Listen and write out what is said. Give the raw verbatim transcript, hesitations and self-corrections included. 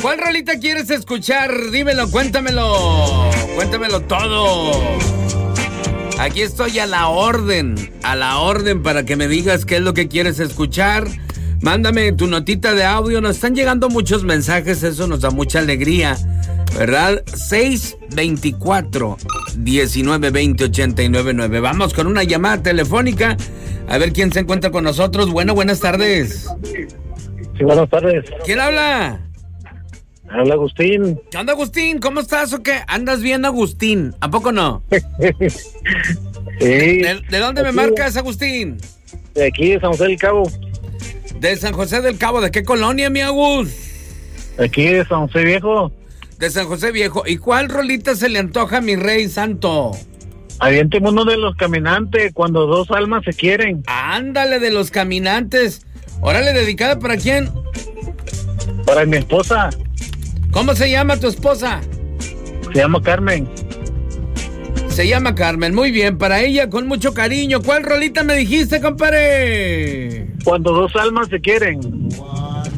¿Cuál rolita quieres escuchar? Dímelo, cuéntamelo. Cuéntamelo todo. Aquí estoy a la orden, a la orden para que me digas qué es lo que quieres escuchar. Mándame tu notita de audio. Nos están llegando muchos mensajes, eso nos da mucha alegría, ¿verdad? seis veinticuatro, diecinueve veinte, ochenta y nueve nueve. Vamos con una llamada telefónica. A ver quién se encuentra con nosotros. Bueno, buenas tardes. Sí, buenas tardes. ¿Quién habla? Habla Agustín. ¿Qué onda, Agustín? ¿Cómo estás o qué? ¿Andas bien, Agustín? ¿A poco no? Sí. ¿De, de dónde me Aquí, marcas, Agustín? De aquí, de San José del Cabo. De San José del Cabo. ¿De qué colonia, mi Agus? Aquí de San José Viejo. De San José Viejo. ¿Y cuál rolita se le antoja a mi rey santo? Aviénteme uno de los caminantes, cuando dos almas se quieren. Ándale, de los caminantes. Órale, ¿dedicada para quién? Para mi esposa. ¿Cómo se llama tu esposa? Se llama Carmen. Se llama Carmen, muy bien, para ella con mucho cariño. ¿Cuál rolita me dijiste, compadre? Cuando dos almas se quieren.